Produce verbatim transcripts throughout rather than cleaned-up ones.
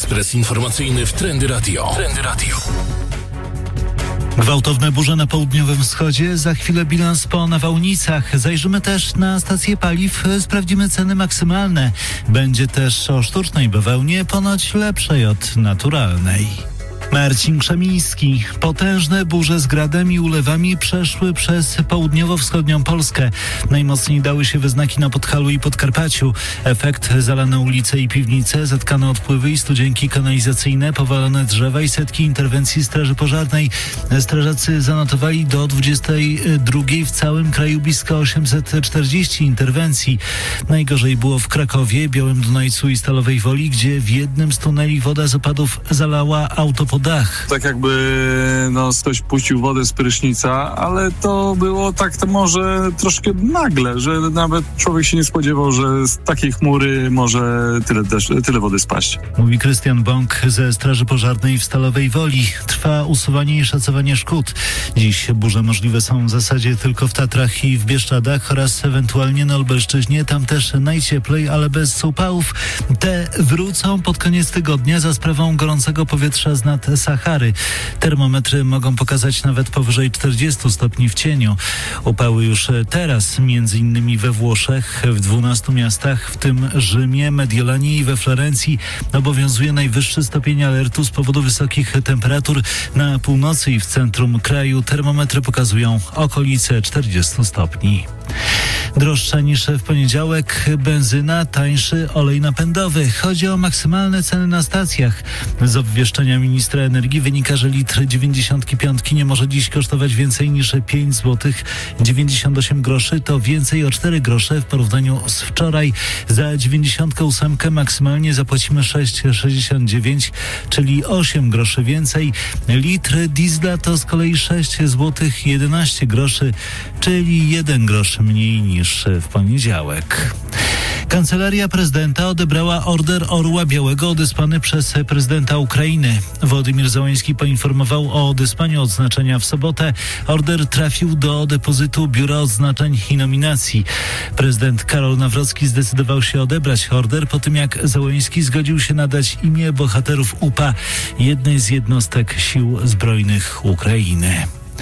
Ekspres informacyjny w Trendy Radio. Trendy Radio. Gwałtowne burze na południowym wschodzie, za chwilę bilans po nawałnicach. Zajrzymy też na stację paliw, sprawdzimy ceny maksymalne. Będzie też o sztucznej bawełnie, ponoć lepszej od naturalnej. Marcin Krzemiński. Potężne burze z gradem i ulewami przeszły przez południowo-wschodnią Polskę. Najmocniej dały się we znaki na Podhalu i Podkarpaciu. Efekt: zalane ulice i piwnice, zatkane odpływy i studzienki kanalizacyjne, powalone drzewa i setki interwencji Straży Pożarnej. Strażacy zanotowali do dwudziestej drugiej w całym kraju blisko osiemset czterdzieści interwencji. Najgorzej było w Krakowie, Białym Dunajcu i Stalowej Woli, gdzie w jednym z tuneli woda z opadów zalała auto po dach. Tak jakby no, ktoś puścił wodę z prysznica, ale to było tak to może troszkę nagle, że nawet człowiek się nie spodziewał, że z takiej chmury może tyle, deszcz, tyle wody spaść. Mówi Krystian Bąk ze Straży Pożarnej w Stalowej Woli. Trwa usuwanie i szacowanie szkód. Dziś burze możliwe są w zasadzie tylko w Tatrach i w Bieszczadach oraz ewentualnie na Lubelszczyźnie. Tam też najcieplej, ale bez upałów. Te wrócą pod koniec tygodnia za sprawą gorącego powietrza z nad Sahary. Termometry mogą pokazać nawet powyżej czterdziestu stopni w cieniu. Upały już teraz, między innymi we Włoszech, w dwunastu miastach, w tym Rzymie, Mediolanie i we Florencji, obowiązuje najwyższy stopień alertu z powodu wysokich temperatur. Na północy i w centrum kraju termometry pokazują okolice czterdziestu stopni. Droższa niż w poniedziałek benzyna, tańszy olej napędowy. Chodzi o maksymalne ceny na stacjach. Z obwieszczenia ministra energii wynika, że litr dziewięćdziesiątki piątki nie może dziś kosztować więcej niż pięć złotych dziewięćdziesiąt osiem groszy. To więcej o cztery grosze w porównaniu z wczoraj. Za dziewięćdziesiątkę ósemkę maksymalnie zapłacimy sześć sześćdziesiąt dziewięć, czyli osiem groszy więcej. Litr diesla to z kolei sześć złotych jedenaście groszy, czyli jeden grosz mniej niż w poniedziałek. Kancelaria prezydenta odebrała order Orła Białego odesłany przez prezydenta Ukrainy. Władimir Zełański poinformował o odesłaniu odznaczenia w sobotę. Order trafił do depozytu Biura Odznaczeń i Nominacji. Prezydent Karol Nawrocki zdecydował się odebrać order po tym, jak Zełański zgodził się nadać imię bohaterów U P A, jednej z jednostek Sił Zbrojnych Ukrainy.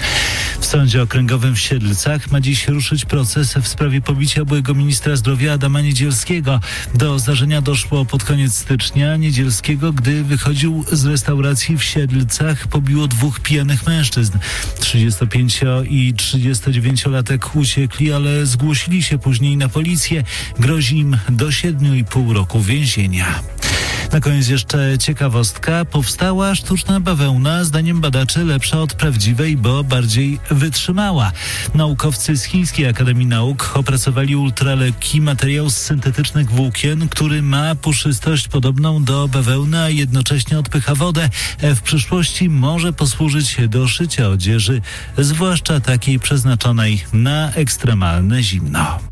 W Sądzie Okręgowym w Siedlcach ma dziś ruszyć proces w sprawie pobicia byłego ministra zdrowia Adama Niedzielskiego. Do zdarzenia doszło pod koniec stycznia. Niedzielskiego, gdy wychodził z restauracji w Siedlcach, pobiło dwóch pijanych mężczyzn. trzydziestopięcio- i trzydziestodziewięciolatek uciekli, ale zgłosili się później na policję. Grozi im do siedmiu i pół roku więzienia. Na koniec jeszcze ciekawostka. Powstała sztuczna bawełna, zdaniem badaczy lepsza od prawdziwej, bo bardziej wytrzymała. Naukowcy z Chińskiej Akademii Nauk opracowali ultralekki materiał z syntetycznych włókien, który ma puszystość podobną do bawełny, a jednocześnie odpycha wodę. W przyszłości może posłużyć do szycia odzieży, zwłaszcza takiej przeznaczonej na ekstremalne zimno.